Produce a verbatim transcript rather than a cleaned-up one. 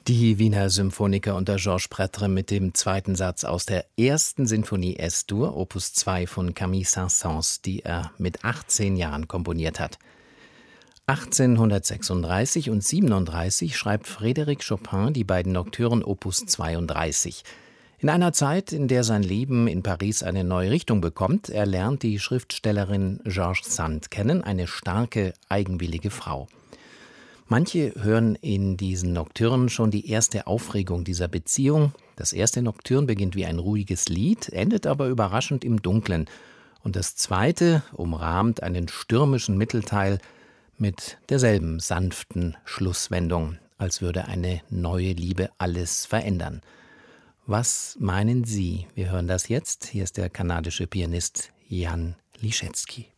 Die Wiener Symphoniker unter Georges Prêtre mit dem zweiten Satz aus der ersten Sinfonie Es-Dur, Opus zwei von Camille Saint-Saëns, die er mit achtzehn Jahren komponiert hat. achtzehnhundertsechsunddreißig und siebenunddreißig schreibt Frédéric Chopin die beiden Nocturnen Opus zweiunddreißig. In einer Zeit, in der sein Leben in Paris eine neue Richtung bekommt, er lernt die Schriftstellerin Georges Sand kennen, eine starke, eigenwillige Frau. Manche hören in diesen Nocturnen schon die erste Aufregung dieser Beziehung. Das erste Nocturne beginnt wie ein ruhiges Lied, endet aber überraschend im Dunklen. Und das zweite umrahmt einen stürmischen Mittelteil mit derselben sanften Schlusswendung, als würde eine neue Liebe alles verändern. Was meinen Sie? Wir hören das jetzt. Hier ist der kanadische Pianist Jan Liszewski.